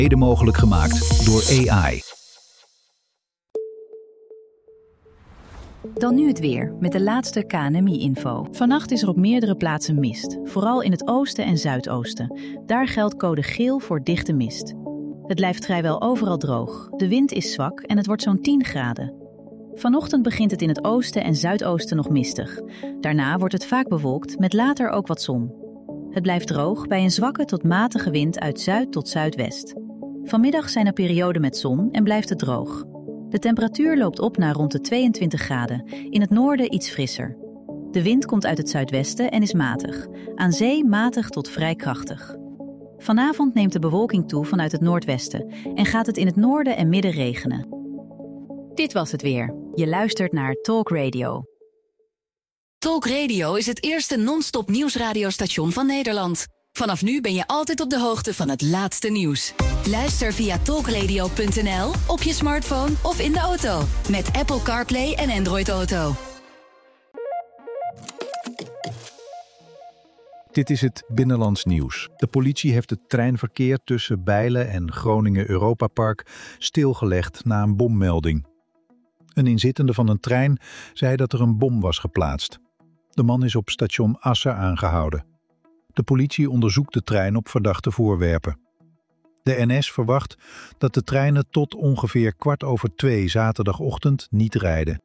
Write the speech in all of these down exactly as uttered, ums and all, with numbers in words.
Mede mogelijk gemaakt door A I. Dan nu het weer, met de laatste K N M I-info. Vannacht is er op meerdere plaatsen mist, vooral in het oosten en zuidoosten. Daar geldt code geel voor dichte mist. Het blijft vrijwel overal droog, de wind is zwak en het wordt zo'n tien graden. Vanochtend begint het in het oosten en zuidoosten nog mistig. Daarna wordt het vaak bewolkt, met later ook wat zon. Het blijft droog bij een zwakke tot matige wind uit zuid tot zuidwest. Vanmiddag zijn er perioden met zon en blijft het droog. De temperatuur loopt op naar rond de tweeëntwintig graden, in het noorden iets frisser. De wind komt uit het zuidwesten en is matig, aan zee matig tot vrij krachtig. Vanavond neemt de bewolking toe vanuit het noordwesten en gaat het in het noorden en midden regenen. Dit was het weer. Je luistert naar Talk Radio. Talk Radio is het eerste non-stop nieuwsradiostation van Nederland. Vanaf nu ben je altijd op de hoogte van het laatste nieuws. Luister via talkradio punt n l, op je smartphone of in de auto. Met Apple CarPlay en Android Auto. Dit is het Binnenlands Nieuws. De politie heeft het treinverkeer tussen Bijlen en Groningen Europapark stilgelegd na een bommelding. Een inzittende van een trein zei dat er een bom was geplaatst. De man is op station Assen aangehouden. De politie onderzoekt de trein op verdachte voorwerpen. De N S verwacht dat de treinen tot ongeveer kwart over twee zaterdagochtend niet rijden.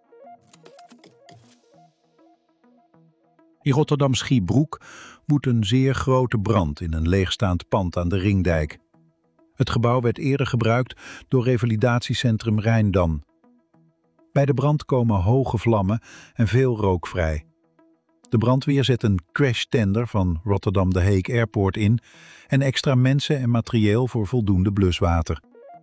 In Rotterdam-Schiebroek woedt een zeer grote brand in een leegstaand pand aan de Ringdijk. Het gebouw werd eerder gebruikt door revalidatiecentrum Rijndam. Bij de brand komen hoge vlammen en veel rook vrij. De brandweer zet een crashtender van Rotterdam De Hague Airport in en extra mensen en materieel voor voldoende bluswater.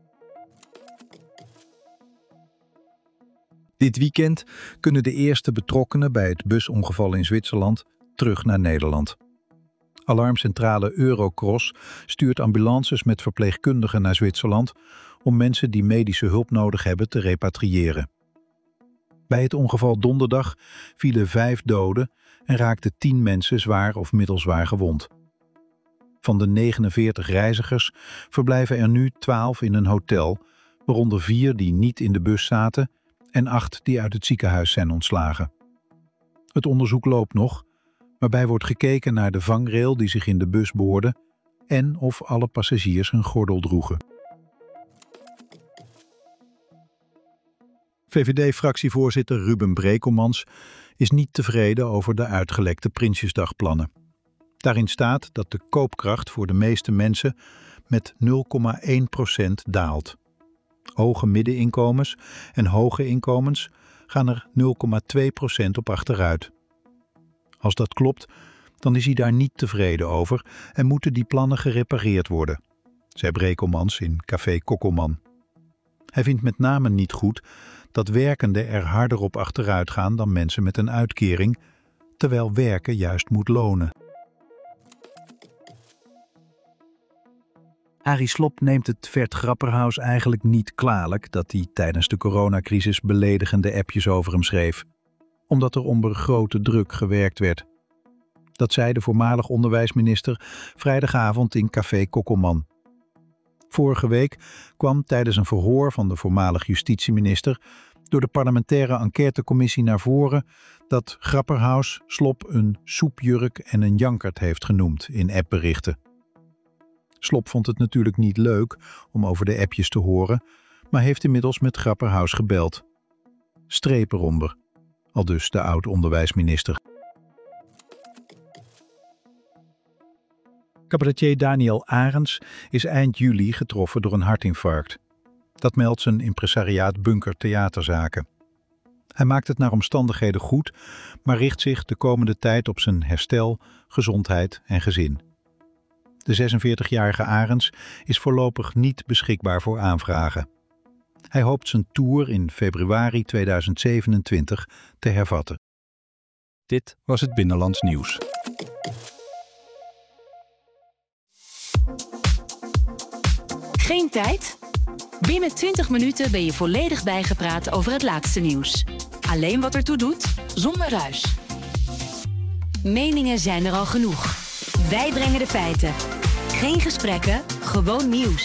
Dit weekend kunnen de eerste betrokkenen bij het busongeval in Zwitserland terug naar Nederland. Alarmcentrale Eurocross stuurt ambulances met verpleegkundigen naar Zwitserland om mensen die medische hulp nodig hebben te repatriëren. Bij het ongeval donderdag vielen vijf doden en raakten tien mensen zwaar of middelzwaar gewond. Van de negenenveertig reizigers verblijven er nu twaalf in een hotel, waaronder vier die niet in de bus zaten en acht die uit het ziekenhuis zijn ontslagen. Het onderzoek loopt nog, waarbij wordt gekeken naar de vangrail die zich in de bus boorde en of alle passagiers een gordel droegen. V V D-fractievoorzitter Ruben Brekelmans is niet tevreden over de uitgelekte Prinsjesdagplannen. Daarin staat dat de koopkracht voor de meeste mensen met nul komma één procent daalt. Hoge middeninkomens en hoge inkomens gaan er nul komma twee procent op achteruit. Als dat klopt, dan is hij daar niet tevreden over en moeten die plannen gerepareerd worden, zei Brekelmans in Café Kokkelman. Hij vindt met name niet goed dat werkenden er harder op achteruit gaan dan mensen met een uitkering, terwijl werken juist moet lonen. Arie Slob neemt het Vert Grapperhaus eigenlijk niet kwalijk dat hij tijdens de coronacrisis beledigende appjes over hem schreef, omdat er onder grote druk gewerkt werd. Dat zei de voormalig onderwijsminister vrijdagavond in Café Kokkelman. Vorige week kwam tijdens een verhoor van de voormalig justitieminister door de parlementaire enquêtecommissie naar voren dat Grapperhaus Slob een soepjurk en een jankert heeft genoemd in appberichten. Slob vond het natuurlijk niet leuk om over de appjes te horen, maar heeft inmiddels met Grapperhaus gebeld. Streep eronder, aldus de oud-onderwijsminister. Cabaretier Daniel Arends is eind juli getroffen door een hartinfarct. Dat meldt zijn impresariaat Bunker Theaterzaken. Hij maakt het naar omstandigheden goed, maar richt zich de komende tijd op zijn herstel, gezondheid en gezin. De zesenveertigjarige Arends is voorlopig niet beschikbaar voor aanvragen. Hij hoopt zijn tour in februari tweeduizend zevenentwintig te hervatten. Dit was het Binnenlands Nieuws. Geen tijd? Binnen twintig minuten ben je volledig bijgepraat over het laatste nieuws. Alleen wat ertoe doet, zonder ruis. Meningen zijn er al genoeg. Wij brengen de feiten. Geen gesprekken, gewoon nieuws.